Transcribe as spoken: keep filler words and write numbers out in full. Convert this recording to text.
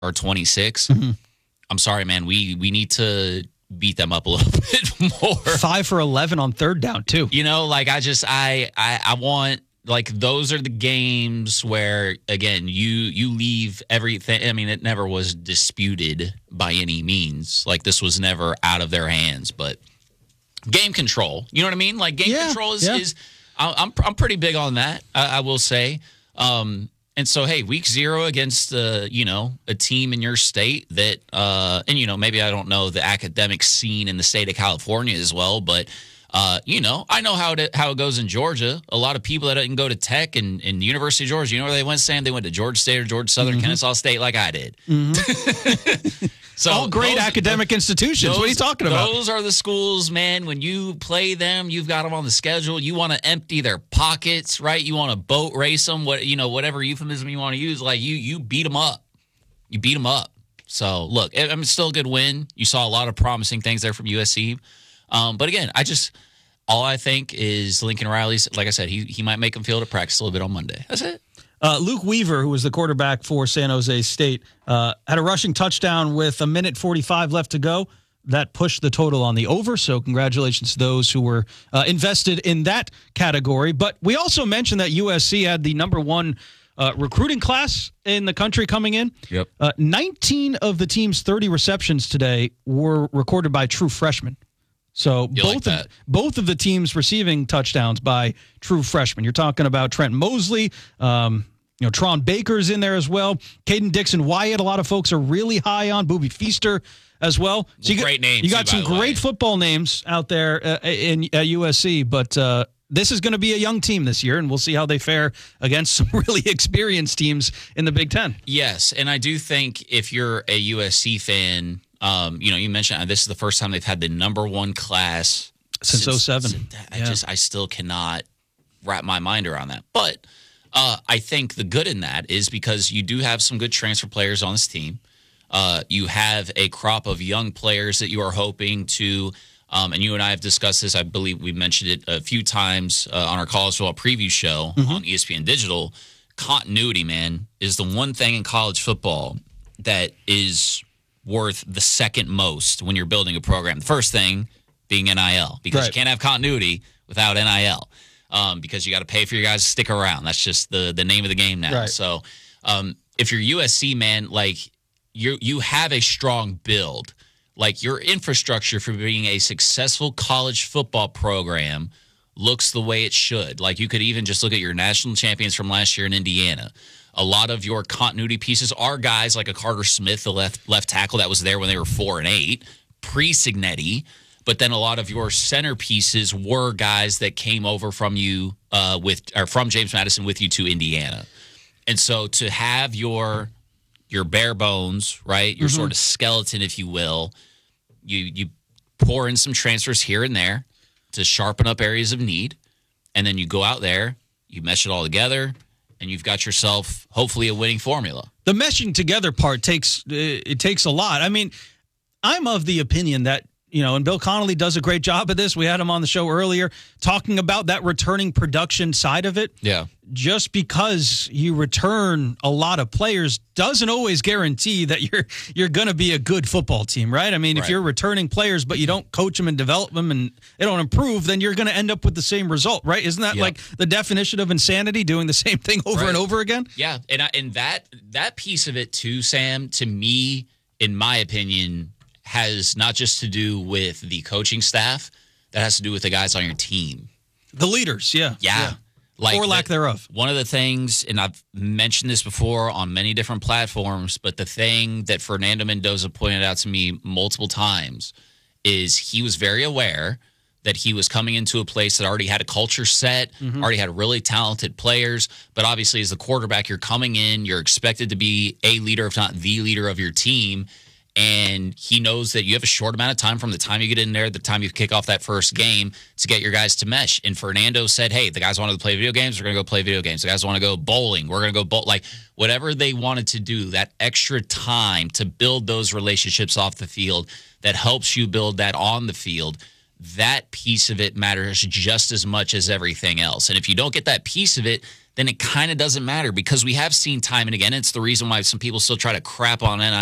or twenty-six. Mm-hmm. I'm sorry, man. We we need to beat them up a little bit more. Five for eleven on third down, too. You know, like I just I I, I want like those are the games where again you you leave everything. I mean, it never was disputed by any means. Like this was never out of their hands, but game control. You know what I mean? Like game yeah, control is yeah. is I'm I'm pretty big on that. I, I will say. Um, and so hey, week zero against uh, you know a team in your state that uh, and you know maybe I don't know the academic scene in the state of California as well, but. Uh, you know, I know how it how it goes in Georgia. A lot of people that didn't go to Tech and, and University of Georgia, you know where they went, Sam? They went to Georgia State or Georgia Southern, mm-hmm. Kennesaw State like I did. Mm-hmm. So all great those, academic those, institutions. Those, what are you talking about? Those are the schools, man. When you play them, you've got them on the schedule. You want to empty their pockets, right? You want to boat race them, what you know, whatever euphemism you want to use. Like you, you beat them up. You beat them up. So look, I mean, still a good win. You saw a lot of promising things there from U S C. Um, but again, I just. All I think is Lincoln Riley's, like I said, he he might make him feel to practice a little bit on Monday. That's it. Uh, Luke Weaver, who was the quarterback for San Jose State, uh, had a rushing touchdown with a minute forty-five left to go. That pushed the total on the over, so congratulations to those who were uh, invested in that category. But we also mentioned that U S C had the number one uh, recruiting class in the country coming in. Yep. Uh, nineteen of the team's thirty receptions today were recorded by true freshmen. So you both like of both of the teams receiving touchdowns by true freshmen. You're talking about Trent Mosley, um, you know, Tron Baker's in there as well. Caden Dixon Wyatt, a lot of folks are really high on. Booby Feaster as well. So you great got, names. You got too, some great football names out there uh, in at U S C, but uh, this is going to be a young team this year, and we'll see how they fare against some really experienced teams in the Big Ten. Yes, and I do think if you're a U S C fan. Um, you know, you mentioned this is the first time they've had the number one class since oh seven. Since, I yeah. just, I still cannot wrap my mind around that. But uh, I think the good in that is because you do have some good transfer players on this team. Uh, you have a crop of young players that you are hoping to, um, and you and I have discussed this. I believe we mentioned it a few times uh, on our college football preview show mm-hmm. on E S P N Digital. Continuity, man, is the one thing in college football that is worth the second most when you're building a program. The first thing being N I L, because right. you can't have continuity without N I L, um, because you got to pay for your guys to stick around. That's just the the name of the game now. Right. So um, if you're U S C, man, like you you have a strong build. Like your infrastructure for being a successful college football program looks the way it should. Like you could even just look at your national champions from last year in Indiana. A lot of your continuity pieces are guys like a Carter Smith, the left left tackle that was there when they were four and eight, pre-Signetti. But then a lot of your centerpieces were guys that came over from you uh, with or from James Madison with you to Indiana. And so to have your your bare bones, right, your mm-hmm. sort of skeleton, if you will, you you pour in some transfers here and there to sharpen up areas of need, and then you go out there, you mesh it all together. And you've got yourself, hopefully, a winning formula. The meshing together part takes it takes a lot. I mean, I'm of the opinion that, you know, and Bill Connolly does a great job of this. We had him on the show earlier talking about that returning production side of it. Yeah. Just because you return a lot of players doesn't always guarantee that you're you're going to be a good football team, right? I mean, right. if you're returning players but you don't coach them and develop them and they don't improve, then you're going to end up with the same result, right? Isn't that yep. like the definition of insanity, doing the same thing over right. and over again? Yeah, and I, and that that piece of it too, Sam, to me, in my opinion, has not just to do with the coaching staff, that has to do with the guys on your team. The leaders, yeah. Yeah. yeah. Like or lack the, thereof. One of the things, and I've mentioned this before on many different platforms, but the thing that Fernando Mendoza pointed out to me multiple times is he was very aware that he was coming into a place that already had a culture set, mm-hmm. already had really talented players, but obviously as the quarterback, you're coming in, you're expected to be a leader, if not the leader of your team, and he knows that you have a short amount of time from the time you get in there, the time you kick off that first game to get your guys to mesh. And Fernando said, hey, the guys wanted to play video games, we're going to go play video games. The guys want to go bowling, we're going to go bowl. Like, whatever they wanted to do, that extra time to build those relationships off the field that helps you build that on the field, that piece of it matters just as much as everything else. And if you don't get that piece of it, then it kind of doesn't matter because we have seen time and again. It's the reason why some people still try to crap on N I L